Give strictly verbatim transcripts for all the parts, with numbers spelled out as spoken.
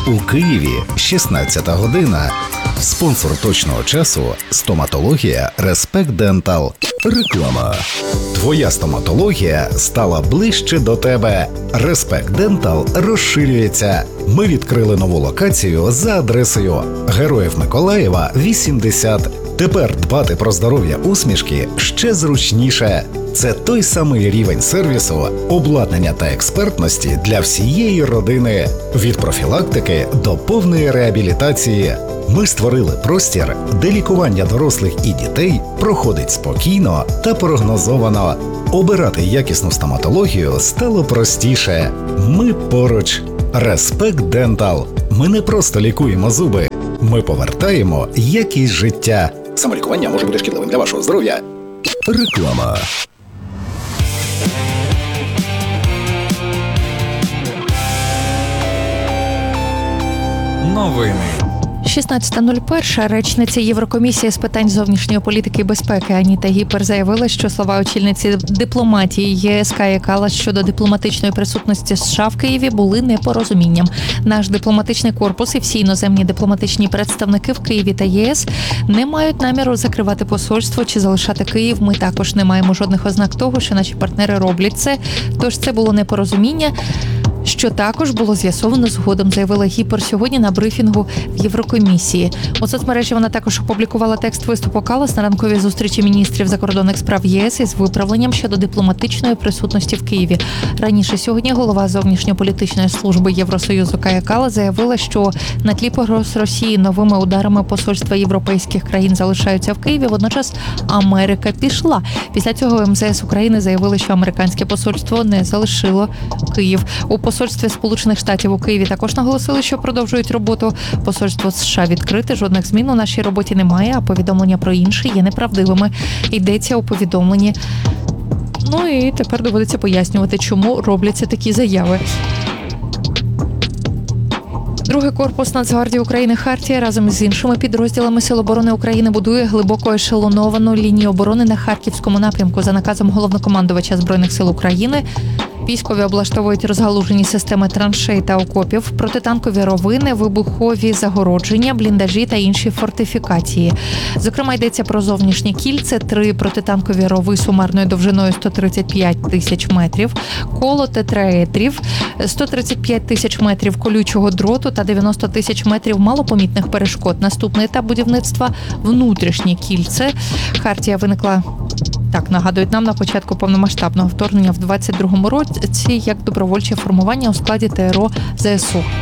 У Києві шістнадцята година. Спонсор точного часу – стоматологія Респект Дентал. Реклама. Твоя стоматологія стала ближче до тебе. Респект Дентал розширюється. Ми відкрили нову локацію за адресою Героїв Миколаєва, вісімдесят. Тепер дбати про здоров'я усмішки ще зручніше. Це той самий рівень сервісу, обладнання та експертності для всієї родини. Від профілактики до повної реабілітації. Ми створили простір, де лікування дорослих і дітей проходить спокійно та прогнозовано. Обирати якісну стоматологію стало простіше. Ми поруч. Респект Дентал. Ми не просто лікуємо зуби. Ми повертаємо якість життя. Самолікування може бути шкідливим для вашого здоров'я. Реклама. Новини. шістнадцята нуль один речниця Єврокомісії з питань зовнішньої політики і безпеки Аніта Гіпер заявила, що слова очільниці дипломатії ЄС Каї Каллас щодо дипломатичної присутності США в Києві були непорозумінням. Наш дипломатичний корпус і всі іноземні дипломатичні представники в Києві та ЄС не мають наміру закривати посольство чи залишати Київ. Ми також не маємо жодних ознак того, що наші партнери роблять це. Тож це було непорозуміння, що також було з'ясовано згодом, заявила Гіпер сьогодні на брифінгу в Єврокомісії. У соцмережі вона також опублікувала текст виступу Каллас на ранковій зустрічі міністрів закордонних справ ЄС із виправленням щодо дипломатичної присутності в Києві. Раніше сьогодні голова зовнішньополітичної служби Євросоюзу Кая Каллас заявила, що на тлі погроз Росії новими ударами посольства європейських країн залишаються в Києві. Водночас Америка пішла. Після цього ем зе ес України заявили, що американське посольство не залишило Київ. У посольстві Сполучених Штатів у Києві також наголосили, що продовжують роботу. Посольство США відкрите, жодних змін у нашій роботі немає, а повідомлення про інші є неправдивими. Йдеться у повідомленні. Ну і тепер доводиться пояснювати, чому робляться такі заяви. Другий корпус Нацгвардії України «Хартія» разом із іншими підрозділами Сил оборони України будує глибоко ешелоновану лінію оборони на Харківському напрямку за наказом головнокомандувача Збройних сил України. Військові облаштовують розгалужені системи траншей та окопів, протитанкові ровини, вибухові загородження, бліндажі та інші фортифікації. Зокрема, йдеться про зовнішнє кільце, три протитанкові рови сумарною довжиною сто тридцять п'ять тисяч метрів, коло тетраедрів, сто тридцять п'ять тисяч метрів колючого дроту та дев'яносто тисяч метрів малопомітних перешкод. Наступний етап будівництва – внутрішнє кільце. Хартія виникла, так нагадують нам, на початку повномасштабного вторгнення в двадцять другому році як добровольче формування у складі те ер о зе ес у.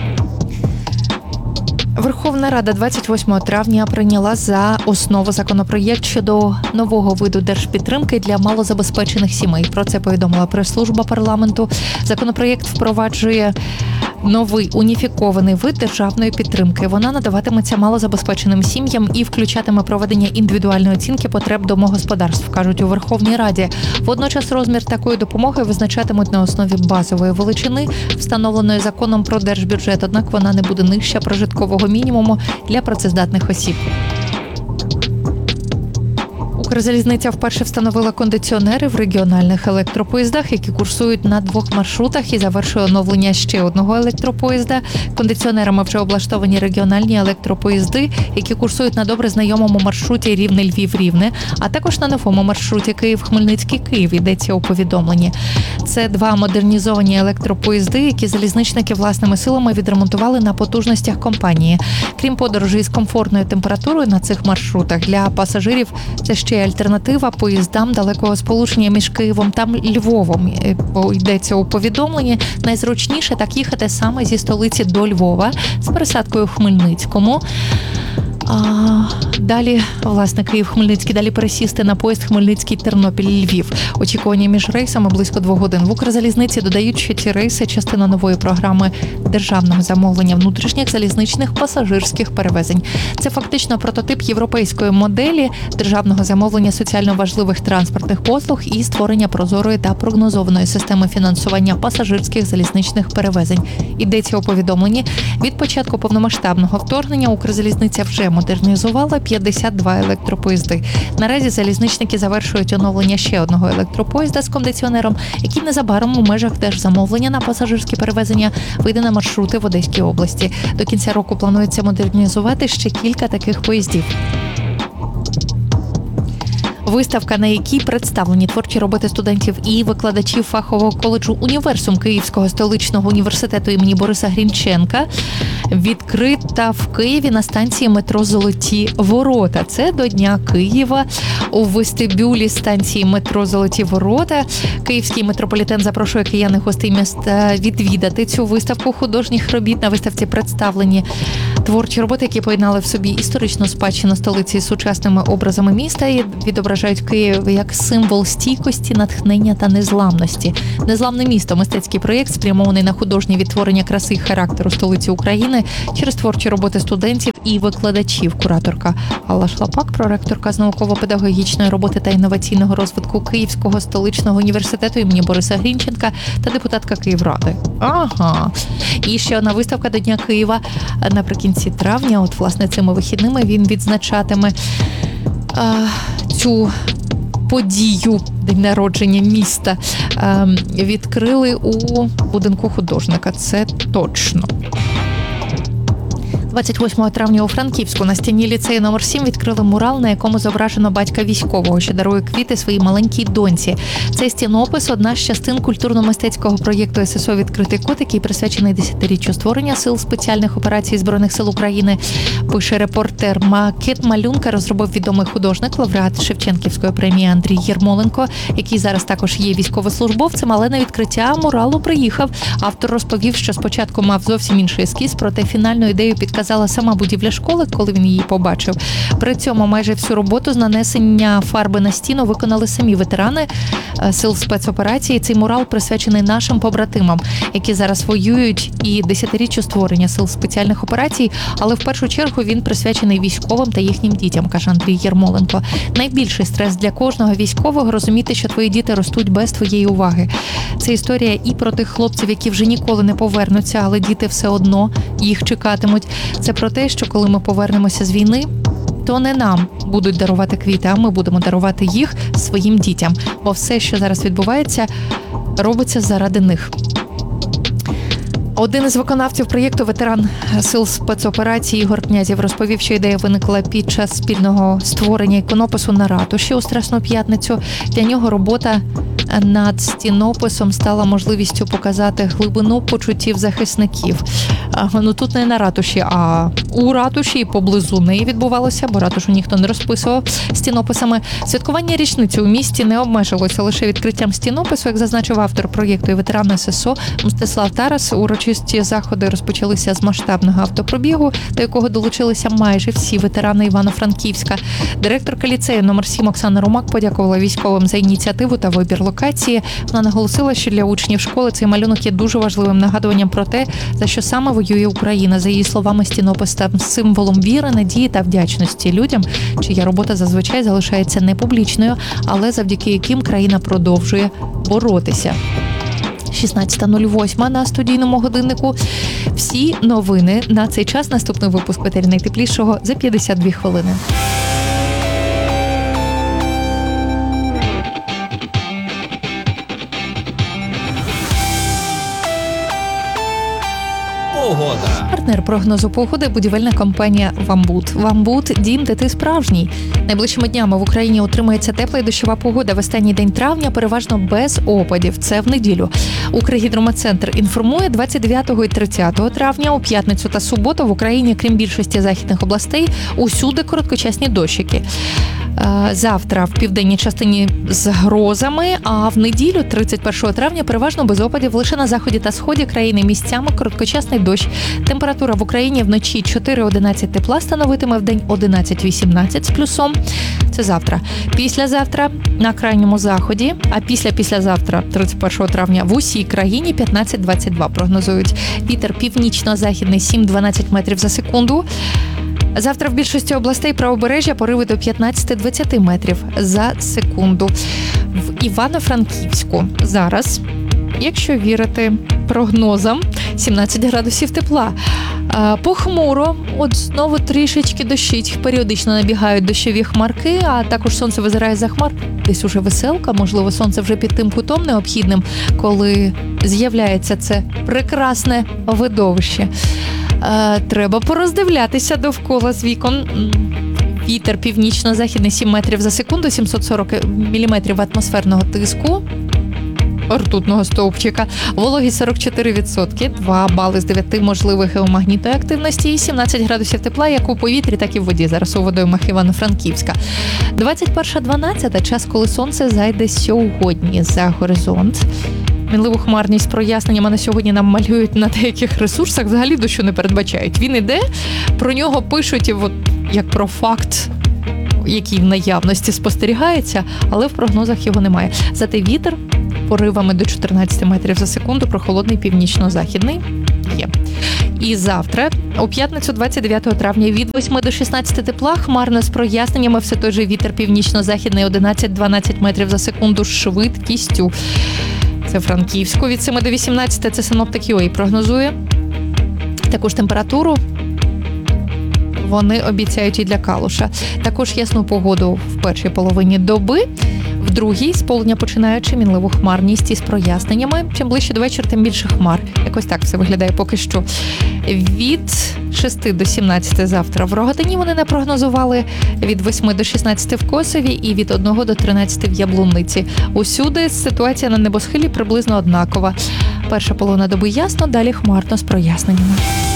Верховна Рада двадцять восьмого травня прийняла за основу законопроєкт щодо нового виду держпідтримки для малозабезпечених сімей. Про це повідомила прес-служба парламенту. Законопроєкт впроваджує новий уніфікований вид державної підтримки. Вона надаватиметься малозабезпеченим сім'ям і включатиме проведення індивідуальної оцінки потреб домогосподарств, кажуть у Верховній Раді. Водночас розмір такої допомоги визначатимуть на основі базової величини, встановленої законом про держбюджет, однак вона не буде нижча прожиткового мінімуму для працездатних осіб. Укрзалізниця вперше встановила кондиціонери в регіональних електропоїздах, які курсують на двох маршрутах, і завершує оновлення ще одного електропоїзда. Кондиціонерами вже облаштовані регіональні електропоїзди, які курсують на добре знайомому маршруті Рівне-Львів-Рівне, а також на новому маршруті Київ-Хмельницький-Київ, йдеться у повідомленні. Це два модернізовані електропоїзди, які залізничники власними силами відремонтували на потужностях компанії. Крім подорожей з комфортною температурою на цих маршрутах, для пасажирів це ще альтернатива поїздам далекого сполучення між Києвом та Львовом. Бо йдеться у повідомленні, найзручніше так їхати саме зі столиці до Львова з пересадкою в Хмельницькому. А далі, власне, Київ-Хмельницький, далі пересісти на поїзд Хмельницький-Тернопіль-Львів. Очікування між рейсами близько двох годин. В Укрзалізниці додають, що ці рейси – частина нової програми державного замовлення внутрішніх залізничних пасажирських перевезень. Це фактично прототип європейської моделі державного замовлення соціально важливих транспортних послуг і створення прозорої та прогнозованої системи фінансування пасажирських залізничних перевезень. Йдеться у повідомленні. Від початку повномасштабного вторгнення Укрзалізниця вже модернізувала п'ятдесят два електропоїзди. Наразі залізничники завершують оновлення ще одного електропоїзда з кондиціонером, який незабаром у межах держзамовлення на пасажирські перевезення вийде на маршрути в Одеській області. До кінця року планується модернізувати ще кілька таких поїздів. Виставка, на якій представлені творчі роботи студентів і викладачів фахового коледжу «Універсум» Київського столичного університету імені Бориса Грінченка, відкрита в Києві на станції метро «Золоті ворота». Це до Дня Києва. У вестибюлі станції метро «Золоті ворота» Київський метрополітен запрошує киян і гостей міста відвідати цю виставку художніх робіт. На виставці представлені творчі роботи, які поєднали в собі історичну спадщину столиці з сучасними образами міста і відображають Київ як символ стійкості, натхнення та незламності. «Незламне місто» – мистецький проєкт, спрямований на художнє відтворення краси і характеру столиці України через творчі роботи студентів і викладачів. Кураторка Алла Шлапак, проректорка з науково-педагогічної роботи та інноваційного розвитку Київського столичного університету імені Бориса Грінченка та депутатка Київради. Ага. І ще одна виставка до Дня Києва наприкінці травня. От, власне, цими вихідними він відзначатиме а, цю подію, день народження міста. А, відкрили у будинку художника. Це точно. двадцять восьмого травня у Франківську на стіні ліцею номер сім відкрили мурал, на якому зображено батька військового, що дарує квіти своїй маленькій доньці. Цей стінопис – одна з частин культурно-мистецького проєкту ес ес о «Відкритий кут», який присвячений десятиріччю створення Сил спеціальних операцій Збройних сил України. Пише репортер. Макет малюнка розробив відомий художник, лауреат Шевченківської премії Андрій Єрмоленко, який зараз також є військовослужбовцем, але на відкриття муралу приїхав. Автор розповів, що спочатку мав зовсім інший ескіз, проте фінальну ідею підказав сама будівля школи, коли він її побачив. При цьому майже всю роботу з нанесення фарби на стіну виконали самі ветерани Сил спецоперації. Цей мурал присвячений нашим побратимам, які зараз воюють, і десятиріччю створення Сил спеціальних операцій, але в першу чергу він присвячений військовим та їхнім дітям, каже Андрій Єрмоленко. Найбільший стрес для кожного військового – розуміти, що твої діти ростуть без твоєї уваги. Це історія і про тих хлопців, які вже ніколи не повернуться, але діти все одно їх чекатимуть. Це про те, що коли ми повернемося з війни, то не нам будуть дарувати квіти, а ми будемо дарувати їх своїм дітям. Бо все, що зараз відбувається, робиться заради них. Один із виконавців проєкту, ветеран Сил спецоперації Ігор Князєв, розповів, що ідея виникла під час спільного створення іконопису на ратуші у Страсну п'ятницю. Для нього робота над стінописом стала можливістю показати глибину почуттів захисників. Ну тут не на ратуші, а у ратуші і поблизу неї відбувалося, бо ратушу ніхто не розписував стінописами. Святкування річниці у місті не обмежилося лише відкриттям стінопису, як зазначив автор проєкту і ветеран ес ес о Мстислав Тарас. Урочисті заходи розпочалися з масштабного автопробігу, до якого долучилися майже всі ветерани Івано-Франківська. Директорка ліцею номер сім Оксана Румак подякувала військовим за ініціативу та вибір локації. Вона наголосила, що для учнів школи цей малюнок є дуже важливим нагадуванням про те, за що саме воює Україна. За її словами, стінопис став символом віри, надії та вдячності людям, чия робота зазвичай залишається непублічною, але завдяки яким країна продовжує боротися. шістнадцята нуль вісім на студійному годиннику. Всі новини на цей час. Наступний випуск «Ветері найтеплішого» за п'ятдесят дві хвилини. Погода. Партнер прогнозу погоди – будівельна компанія «Вамбут». «Вамбут» – дім, де ти справжній. Найближчими днями в Україні утримується тепла і дощова погода. В останній день травня переважно без опадів. Це в неділю. Укргідрометцентр інформує, двадцять дев'ятого і тридцятого травня у п'ятницю та суботу в Україні, крім більшості західних областей, усюди короткочасні дощики. Завтра в південній частині з грозами, а в неділю, тридцять першого травня, переважно без опадів лише на заході та сході країни, місцями короткочасний дощ. Температура в Україні вночі чотири-одинадцять тепла становитиме, вдень одинадцять-вісімнадцять з плюсом. Це завтра. Післязавтра на крайньому заході, а після-післязавтра, тридцять першого травня, в усій країні п'ятнадцять-двадцять два прогнозують. Вітер північно-західний сім-дванадцять метрів за секунду. Завтра в більшості областей правобережжя пориви до п'ятнадцять-двадцять метрів за секунду. В Івано-Франківську зараз, якщо вірити прогнозам, сімнадцять градусів тепла. А, похмуро, от знову трішечки дощить, періодично набігають дощові хмарки, а також сонце визирає за хмар. Десь уже веселка, можливо, сонце вже під тим кутом необхідним, коли з'являється це прекрасне видовище. А, треба пороздивлятися довкола з вікон. Вітер північно-західний сім метрів за секунду, сімсот сорок міліметрів атмосферного тиску. Ртутного стовпчика, вологість сорок чотири відсотки, два бали з дев'яти можливих геомагнітної активності і сімнадцять градусів тепла як у повітрі, так і в воді. Зараз у водоймах Івано-Франківська. двадцять перша дванадцята – час, коли сонце зайде сьогодні за горизонт. Мінливу хмарність проясненнями на сьогодні нам малюють на деяких ресурсах, взагалі дощу не передбачають. Він іде, про нього пишуть от, як про факт, який в наявності спостерігається, але в прогнозах його немає. Зате вітер поривами до чотирнадцять метрів за секунду, прохолодний північно-західний є. І завтра, у п'ятницю двадцять дев'ятого травня, від восьми до шістнадцяти тепла, хмарно з проясненнями, все той же вітер північно-західний одинадцять-дванадцять метрів за секунду з швидкістю. Це Франківську. Від семи до вісімнадцяти це синоптик ю ей прогнозує. Також температуру вони обіцяють і для Калуша. Також ясну погоду в першій половині доби. В другій сполудня починаючи мінливу хмарність із проясненнями. Чим ближче до вечора, тим більше хмар. Якось так все виглядає поки що. Від шести до сімнадцяти завтра в Рогатині вони не прогнозували, від восьми до шістнадцяти в Косові і від одного до тринадцяти в Яблунниці. Усюди ситуація на небосхилі приблизно однакова. Перша половина доби ясно, далі хмарно з проясненнями.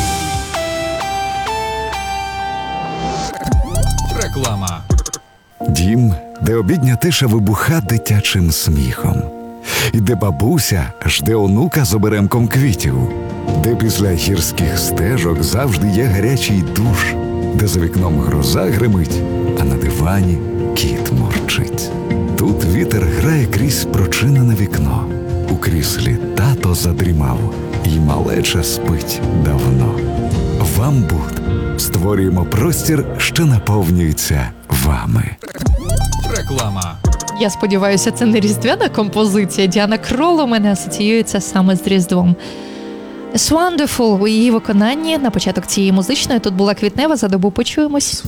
Реклама. Дім, де обідня тиша вибуха дитячим сміхом. І де бабуся жде онука з оберемком квітів. Де після гірських стежок завжди є гарячий душ. Де за вікном гроза гримить, а на дивані кіт мурчить. Тут вітер грає крізь прочинене вікно. У кріслі тато задрімав, і малеча спить давно. Вам Буд. Створюємо простір, що наповнюється вами. Реклама. Я сподіваюся, це не різдвяна композиція. Діана Крол у мене асоціюється саме з Різдвом. It's Wonderful у її виконанні на початок цієї музичної. Тут була Квітнева, за добу почуємось.